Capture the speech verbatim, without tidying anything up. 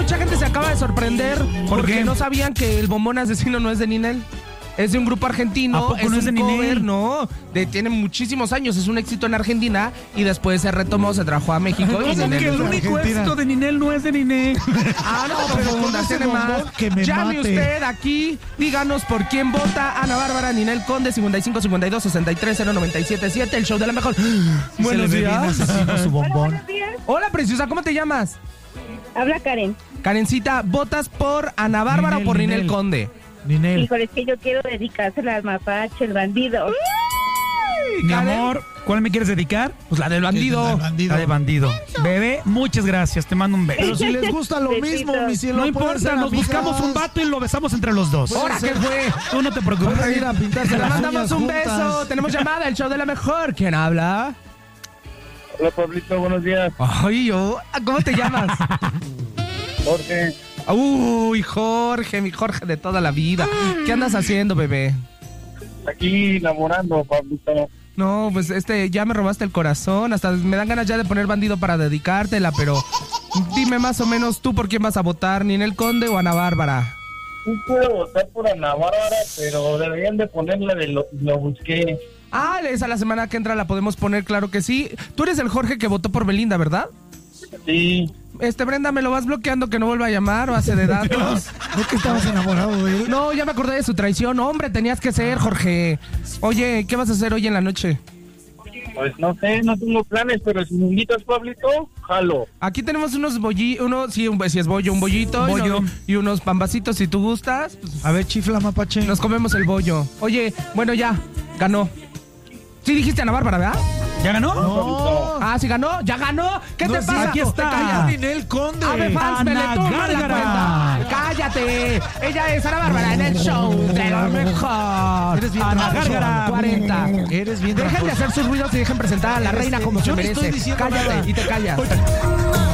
mucha gente se acaba de sorprender ¿Por porque qué? no sabían que el bombón asesino no es de Ninel. Es de un grupo argentino. ¿A poco es no es un de Ninel? cover, no. De, tiene muchísimos años. Es un éxito en Argentina y después se retomó, se trajo a México. y ¿Cómo Ninel que el es de único Argentina. éxito de Ninel no es de Ninel? Ah, no, pero con Fundación ese tiene más. bombón que me Llame mate. usted aquí, díganos por quién vota. Ana Bárbara, Ninel Conde, cincuenta y cinco, cincuenta y dos, sesenta y tres, cero noventa y siete, siete, el show de la mejor. Buenos Se le ve bien días. asesino su Hola, bombón. buenos días. Hola, preciosa, ¿cómo te llamas? Habla Karen. Karencita, ¿votas por Ana Bárbara Ninel, o por Ninel, Ninel. Conde? Ninel. Híjole, es que yo quiero dedicársela al mapache, el bandido. Mi Karen. amor, ¿cuál me quieres dedicar? Pues la del bandido. El bandido. La de bandido. Bebé, muchas gracias, te mando un Pero beso. si les gusta lo mismo, Besito. mi cielo. No pueden importa, ser nos amigas. buscamos un vato y lo besamos entre los dos. Ahora, ¿qué fue? Tú no te preocupes. Pueden ir a pintarse Te le las mandamos uñas un juntas. beso. Tenemos llamada, el show de la mejor. ¿Quién habla? Hola, Pablito, buenos días. Ay, yo. ¿Cómo te llamas? Jorge, Uy, Jorge, mi Jorge de toda la vida. ¿Qué andas haciendo, bebé? aquí enamorando, Pablito. No, pues este, ya me robaste el corazón. Hasta me dan ganas ya de poner bandido para dedicártela, pero dime más o menos tú por quién vas a votar, Ninel Conde o Ana Bárbara. Sí puedo votar por Ana Bárbara, pero deberían de ponerle de lo, lo busqué. Ah, esa la semana que entra la podemos poner, claro que sí. Tú eres el Jorge que votó por Belinda, ¿verdad? Sí, Este, Brenda, ¿me lo vas bloqueando que no vuelva a llamar base de datos? ¿No que estabas enamorado de él? No, ya me acordé de su traición. Hombre, tenías que ser, Jorge. Oye, ¿qué vas a hacer hoy en la noche? pues no sé, no tengo planes, pero si me invitas, Pablito, jalo. Aquí tenemos unos bollitos, uno, sí, un, si es bollo, un bollito. Bollo. Y, no- y unos pambacitos, si tú gustas. Pues, A ver, chifla, mapache. nos comemos el bollo. Oye, bueno, ya, ganó. Sí dijiste Ana Bárbara, ¿verdad? ¿Ya ganó? No. Ah, sí ganó, ya ganó. ¿Qué No, te sí, pasa? aquí está. Te callas. Ninel Conde. Ave fans, me le Ana tumban la Gárgara. cuenta. Cállate. Ella es Ana Bárbara en el show de la mejor. Eres bien Ana tramposo. Gárgara cuarenta. Eres bien Dejen de tramposo. hacer sus ruidos y dejen presentar a la Eres- reina como se yo no merece. estoy diciendo Cállate nada. y te callas.